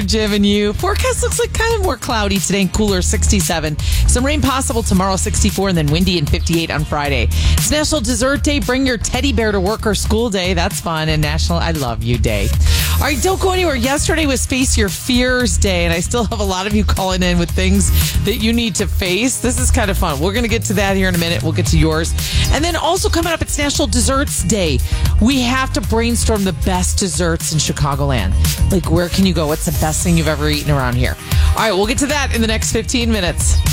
Jim and you. Forecast looks like kind of more cloudy today and cooler, 67. Some rain possible tomorrow, 64, and then windy and 58 on Friday. It's National Dessert Day. Bring your teddy bear to work or school day. That's fun. And National I Love You Day. All right, don't go anywhere. Yesterday was Face Your Fears Day, and I still have a lot of you calling in with things that you need to face. This is kind of fun. We're going to get to that here in a minute. We'll get to yours. And then also coming up, it's National Desserts Day. We have to brainstorm the best desserts in Chicagoland. Like, where can you go? What's the best thing you've ever eaten around here? All right, we'll get to that in the next 15 minutes.